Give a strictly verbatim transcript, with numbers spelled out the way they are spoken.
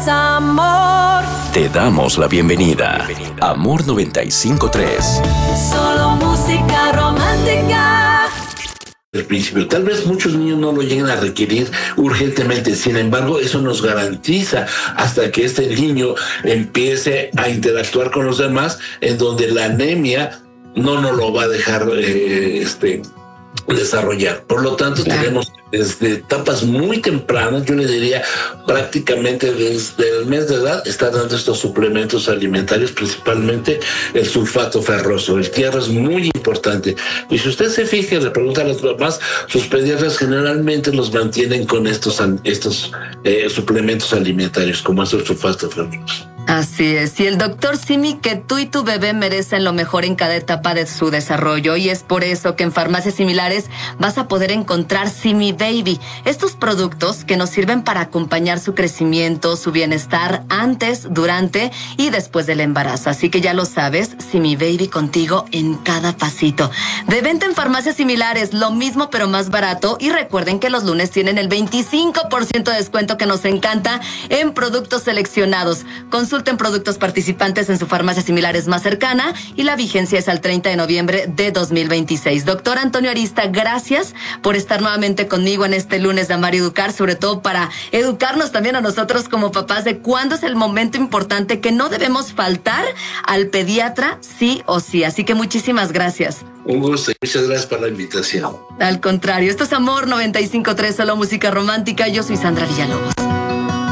es amor. Te damos la bienvenida. Amor noventa y cinco punto tres. Solo música romántica. El principio. Tal vez muchos niños no lo lleguen a requerir urgentemente, sin embargo, eso nos garantiza hasta que este niño empiece a interactuar con los demás, en donde la anemia no nos lo va a dejar eh, este, desarrollar. Por lo tanto, claro, tenemos desde etapas muy tempranas, yo le diría prácticamente desde el mes de edad, estar dando estos suplementos alimentarios, principalmente el sulfato ferroso. El hierro es muy importante. Y si usted se fija, le pregunta a las mamás, sus pediatras generalmente los mantienen con estos, estos eh, suplementos alimentarios, como es el sulfato ferroso. Así es, y el doctor Simi que tú y tu bebé merecen lo mejor en cada etapa de su desarrollo, y es por eso que en farmacias similares vas a poder encontrar Simi Baby, estos productos que nos sirven para acompañar su crecimiento, su bienestar antes, durante y después del embarazo. Así que ya lo sabes, Simi Baby contigo en cada pasito. De venta en farmacias similares, lo mismo pero más barato, y recuerden que los lunes tienen el veinticinco por ciento de descuento que nos encanta en productos seleccionados. Consulten productos participantes en su farmacia similares más cercana y la vigencia es al treinta de noviembre de dos mil veintiséis. Doctor Antonio Arista, gracias por estar nuevamente conmigo en este lunes de Amar y Educar, sobre todo para educarnos también a nosotros como papás de cuándo es el momento importante que no debemos faltar al pediatra sí o sí. Así que muchísimas gracias. Un gusto y muchas gracias por la invitación. Al contrario, esto es Amor noventa y cinco punto tres, solo música romántica. Yo soy Sandra Villalobos.